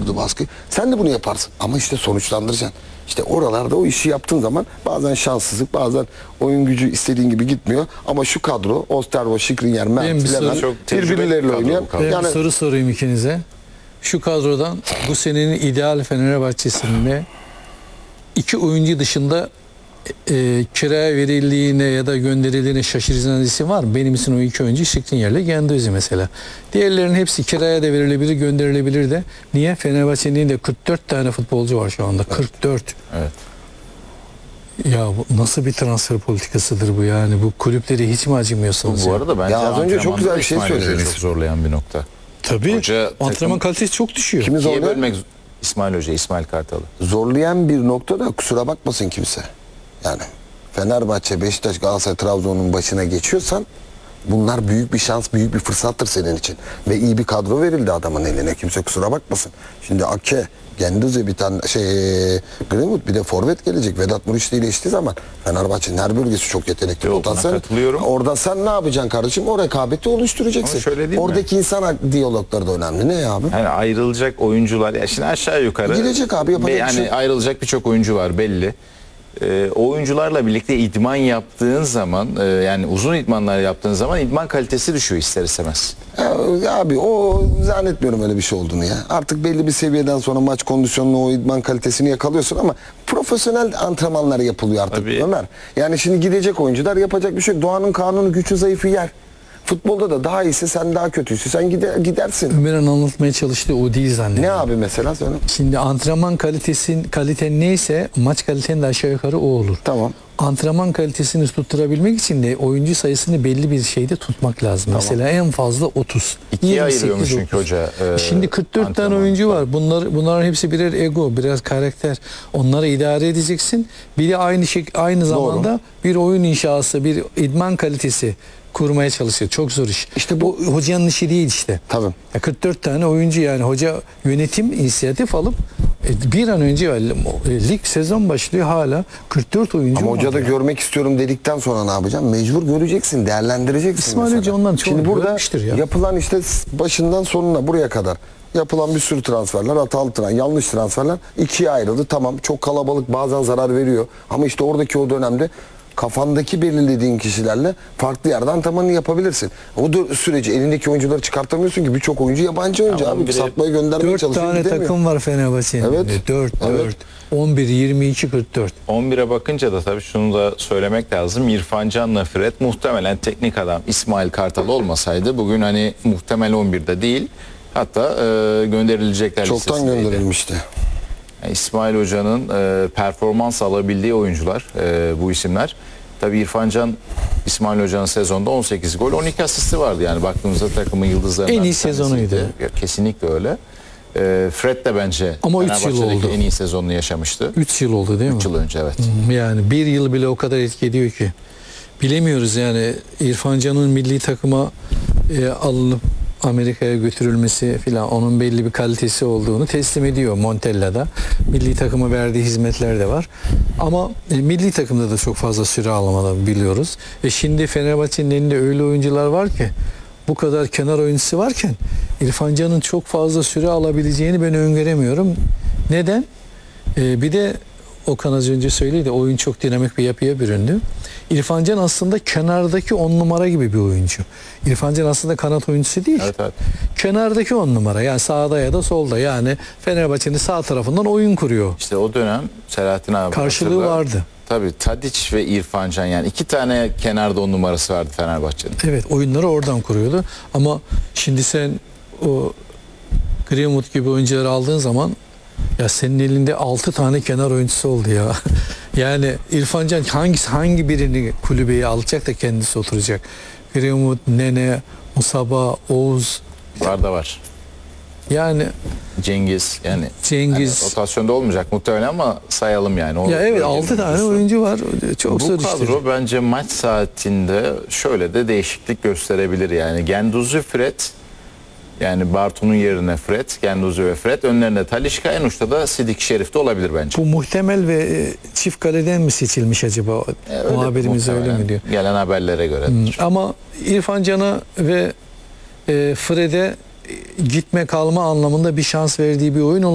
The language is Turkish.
kurdu baskı. Sen de bunu yaparsın. Ama işte sonuçlandıracaksın. İşte oralarda o işi yaptığın zaman bazen şanssızlık, bazen oyun gücü istediğin gibi gitmiyor. Ama şu kadro, Osterwo, Skriniar, Mert, Levent birbirleriyle oynayan. Yani bir soru sorayım ikinize. Şu kadrodan bu senenin ideal Fenerbahçe'sinde iki oyuncu dışında kiraya verildiğine ya da gönderildiğine şaşırtıcı isim var mı? Benim için o iki oyuncu Skriniar ile Guendouzi mesela. Diğerlerinin hepsi kiraya da verilebilir, gönderilebilir de. Niye? Fenerbahçe'nin de 44 tane futbolcu var şu anda. 44. Evet. Ya bu nasıl bir transfer politikasıdır bu yani? Bu kulüpleri hiç mi acımıyorsunuz? Bu arada bence az önce çok güzel bir şey İsmail Hoca'yı söylediniz. çok zorlayan bir nokta. Tabii. Hoca Antrenman kalitesi çok düşüyor. Kimi ikiye zorlayan? bölmek İsmail Hoca, İsmail Kartal'ı. Zorlayan bir nokta da kusura bakmasın kimse. Yani Fenerbahçe, Beşiktaş, Galatasaray, Trabzon'un başına geçiyorsan bunlar büyük bir şans, büyük bir fırsattır senin için. Ve iyi bir kadro verildi adamın eline. Kimse kusura bakmasın. Şimdi Ake, Guendouzi, bir tane Greenwood, bir de forvet gelecek. Vedat Muriç ile iyileştiği zaman Fenerbahçe'nin her bölgesi çok yetenekli. Yok, buna katılıyorum. Orada sen ne yapacaksın kardeşim? O rekabeti oluşturacaksın. Ama şöyle değil mi? Oradaki insan diyalogları da önemli. Ne abi? Yani ayrılacak oyuncular ya şimdi aşağı yukarı Gidecek abi, yapacak bir şey yok. ayrılacak birçok oyuncu var belli. O oyuncularla birlikte idman yaptığın zaman yani uzun idmanlar yaptığın zaman idman kalitesi düşüyor ister istemez. Ya abi o zannetmiyorum öyle bir şey olduğunu ya. Artık belli bir seviyeden sonra maç kondisyonunu, o idman kalitesini yakalıyorsun ama profesyonel antrenmanlar yapılıyor artık. Tabii. Ömer. Yani şimdi gidecek oyuncular, yapacak bir şey yok. Doğanın kanunu güçlü zayıfı yer. Futbolda da daha iyisi sen, daha kötüsü sen gidersin. Ömer'in anlatmaya çalıştığı o değil zannediyorum. Ne abi mesela söyle. Şimdi antrenman kaliten neyse maç kaliten de aşağı yukarı o olur. Tamam. Antrenman kalitesini tutturabilmek için de oyuncu sayısını belli bir şeyde tutmak lazım. Tamam. Mesela en fazla 30. İkiye ayırıyormuş çünkü hoca. Şimdi 44 tane antrenman. oyuncu var. Bunların hepsi birer ego, birer karakter. Onları idare edeceksin. Bir de aynı zamanda bir oyun inşası, bir idman kalitesi kurmaya çalışıyor. Çok zor iş. İşte bu hocanın işi değil işte. Tabii. Ya 44 tane oyuncu yani hoca yönetim inisiyatif alıp bir an önce lig sezon başlıyor hala 44 oyuncu. Ama hoca da görmek istiyorum dedikten sonra ne yapacaksın? Mecbur göreceksin, değerlendireceksin. İsmail mesela. Hoca ondan çok Şimdi burada görmüştür ya. yapılan işte başından sonuna buraya kadar yapılan bir sürü transferler, hatalı yanlış transferler ikiye ayrıldı. Tamam çok kalabalık, bazen zarar veriyor. Ama işte oradaki o dönemde kafandaki belirlediğin kişilerle farklı yerden tamamını yapabilirsin. O süreci elindeki oyuncuları çıkartamıyorsun ki, birçok oyuncu yabancı oyuncu abi. Satmaya göndermeye 4 çalışıyor. tane takım var Fenerbahçe'nin. Evet. 4, 11, 22, 44. 11'e bakınca da tabii şunu da söylemek lazım. İrfan Can'la Fred muhtemelen teknik adam İsmail Kartal olmasaydı bugün hani muhtemel 11'de değil. Hatta gönderilecekler Çoktan listesindeydi. gönderilmişti. Yani İsmail Hoca'nın performans alabildiği oyuncular bu isimler. Tabii İrfan Can İsmail Hoca'nın sezonda 18 gol 12 asisti vardı yani baktığımızda takımın yıldızlarından. En iyi sezonuydu. Kesinlikle öyle. Fred de bence ama 3 yıl oldu. en iyi sezonunu yaşamıştı. 3 yıl oldu değil mi? 3 yıl önce evet. Yani bir yıl bile o kadar etki ediyor ki. Bilemiyoruz yani İrfan Can'ın milli takıma alınıp Amerika'ya götürülmesi filan onun belli bir kalitesi olduğunu teslim ediyor Montella'da. Milli takıma verdiği hizmetler de var. Ama milli takımda da çok fazla süre alamadı biliyoruz. Şimdi Fenerbahçe'nin elinde öyle oyuncular var ki bu kadar kenar oyuncusu varken İrfan Can'ın çok fazla süre alabileceğini ben öngöremiyorum. Neden? Bir de Okan az önce söyledi, oyun çok dinamik bir yapıya büründü. İrfan Can aslında kenardaki 10 numara gibi bir oyuncu. İrfan Can aslında kanat oyuncusu değil. Evet, evet. Kenardaki 10 numara yani sağda ya da solda yani Fenerbahçe'nin sağ tarafından oyun kuruyor. İşte o dönem Selahattin abi Karşılığı vardı. Tabii Tadiç ve İrfan Can yani 2 tane kenarda 10 numarası vardı Fenerbahçe'nin. Evet oyunları oradan kuruyordu. Ama şimdi sen o Greenwood gibi oyuncuları aldığın zaman ya senin elinde 6 tane kenar oyuncusu oldu ya. Yani İrfan Can hangi birini kulübeye alacak da kendisi oturacak? Greenwood, Nene, Musaba, Oğuz. Var. Yani Cengiz yani rotasyonda olmayacak muhtemelen ama sayalım yani. Ya evet 6 tane oyuncu var. Çok zor bu kadro bence maç saatinde şöyle de değişiklik gösterebilir yani. Guendouzi, Fred yani Bartu'nun yerine Fred, Guendouzi ve Fred. Önlerinde Talisca, en uçta da Sidik Şerif de olabilir bence. Bu muhtemel ve çift kaleden mi seçilmiş acaba? Muhabirimiz öyle mi diyor? Gelen haberlere göre. Ama İrfan Can'a ve Fred'e gitme kalma anlamında bir şans verdiği bir oyun